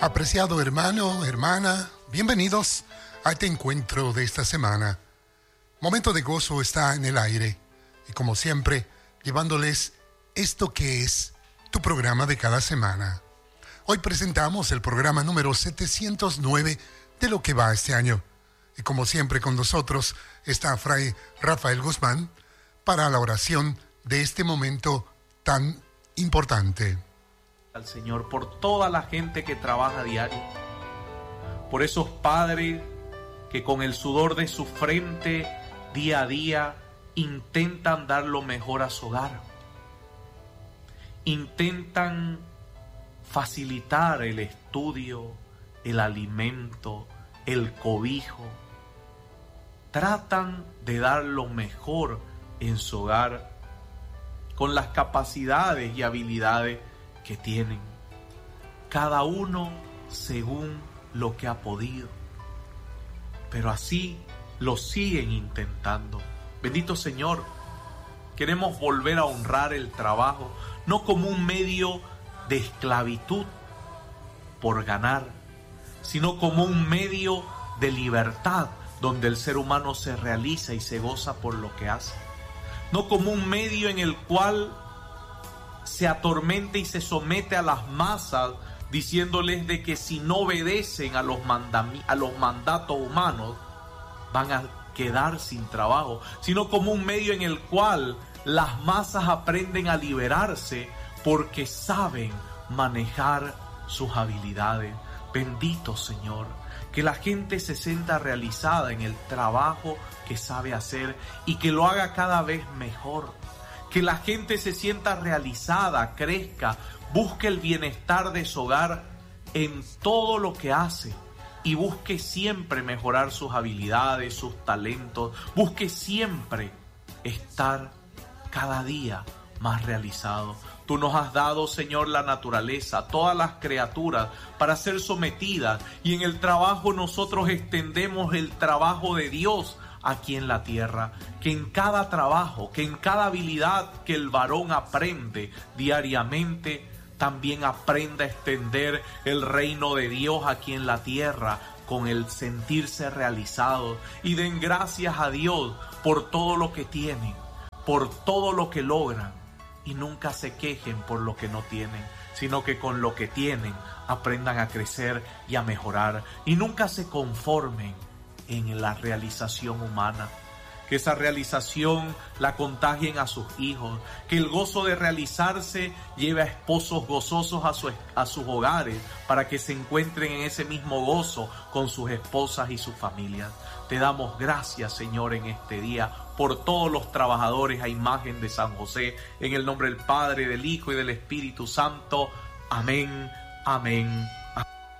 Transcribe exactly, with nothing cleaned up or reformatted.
Apreciado hermano, hermana, bienvenidos a este encuentro de esta semana. Momento de gozo está en el aire y como siempre, llevándoles esto que es tu programa de cada semana. Hoy presentamos el programa número setecientos nueve de lo que va este año. Y como siempre con nosotros está Fray Rafael Guzmán para la oración de este momento tan importante. Al Señor por toda la gente que trabaja a diario, por esos padres que con el sudor de su frente día a día intentan dar lo mejor a su hogar, intentan facilitar el estudio, el alimento, el cobijo, tratan de dar lo mejor en su hogar con las capacidades y habilidades que tienen, cada uno según lo que ha podido, pero así lo siguen intentando. Bendito Señor, queremos volver a honrar el trabajo, no como un medio de esclavitud por ganar, sino como un medio de libertad donde el ser humano se realiza y se goza por lo que hace, no como un medio en el cual se atormenta y se somete a las masas diciéndoles de que si no obedecen a los, mandami- a los mandatos humanos van a quedar sin trabajo, sino como un medio en el cual las masas aprenden a liberarse porque saben manejar sus habilidades. Bendito Señor, que la gente se sienta realizada en el trabajo que sabe hacer y que lo haga cada vez mejor. Que la gente se sienta realizada, crezca, busque el bienestar de su hogar en todo lo que hace y busque siempre mejorar sus habilidades, sus talentos, busque siempre estar cada día más realizado. Tú nos has dado, Señor, la naturaleza, todas las criaturas para ser sometidas, y en el trabajo nosotros extendemos el trabajo de Dios aquí en la tierra. Que en cada trabajo, que en cada habilidad que el varón aprende diariamente, también aprenda a extender el reino de Dios aquí en la tierra con el sentirse realizado. Y den gracias a Dios por todo lo que tienen, por todo lo que logran, y nunca se quejen por lo que no tienen, sino que con lo que tienen aprendan a crecer y a mejorar, y nunca se conformen en la realización humana. Que esa realización la contagien a sus hijos, que el gozo de realizarse lleve a esposos gozosos a, su, a sus hogares, para que se encuentren en ese mismo gozo con sus esposas y sus familias. Te damos gracias, Señor, en este día por todos los trabajadores a imagen de San José, en el nombre del Padre, del Hijo y del Espíritu Santo. Amén, amén.